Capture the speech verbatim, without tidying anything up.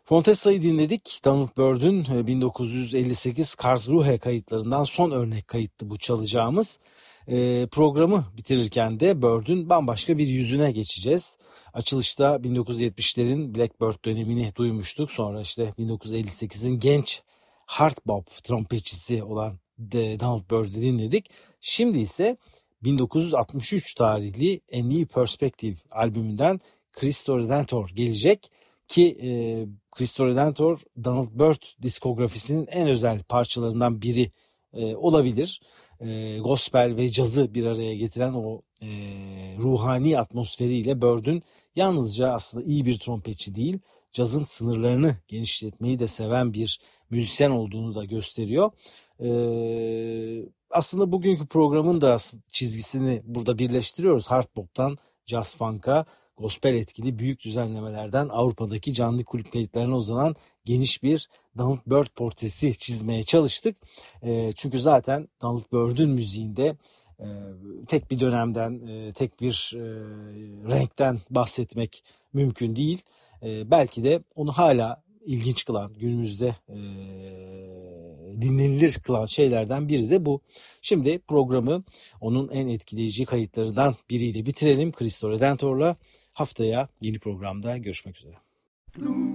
Fontessa'yı dinledik. Donald Byrd'ün bin dokuz yüz elli sekiz Karlsruhe kayıtlarından son örnek kayıttı bu çalacağımız. E, programı bitirirken de Byrd'ün bambaşka bir yüzüne geçeceğiz. Açılışta bin dokuz yüz yetmişlerin Blackbird dönemini duymuştuk. Sonra işte bin dokuz yüz elli sekizin genç hard bop trompetçisi olan Donald Byrd'ü dinledik. Şimdi ise bin dokuz yüz altmış üç tarihli A New Perspective albümünden Cristo Redentor gelecek ki e, Cristo Redentor Donald Byrd diskografisinin en özel parçalarından biri e, olabilir. E, gospel ve cazı bir araya getiren o e, ruhani atmosferiyle Byrd'ün yalnızca aslında iyi bir trompetçi değil, cazın sınırlarını genişletmeyi de seven bir müzisyen olduğunu da gösteriyor. Ee, aslında bugünkü programın da çizgisini burada birleştiriyoruz. Hard bop'tan jazz funk'a, gospel etkili büyük düzenlemelerden Avrupa'daki canlı kulüp kayıtlarına uzanan geniş bir Donald Byrd portresi çizmeye çalıştık. E, çünkü zaten Donald Byrd'ün müziğinde e, tek bir dönemden, e, tek bir e, renkten bahsetmek mümkün değil. E, belki de onu hala ilginç kılan, günümüzde e, dinlenilir kılan şeylerden biri de bu. Şimdi programı onun en etkileyici kayıtlarından biriyle bitirelim. Cristo Redentor'la. Haftaya yeni programda görüşmek üzere.